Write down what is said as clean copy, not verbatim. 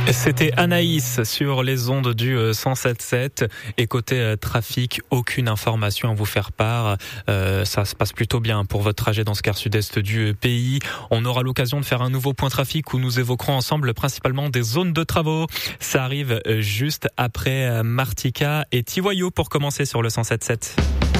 C'était Anaïs sur les ondes du 107.7 et côté trafic, aucune information à vous faire part. Ça se passe plutôt bien pour votre trajet dans ce quart sud-est du pays. On aura l'occasion de faire un nouveau point trafic où nous évoquerons ensemble principalement des zones de travaux. Ça arrive juste après Martika et Tivoyou pour commencer sur le 107.7.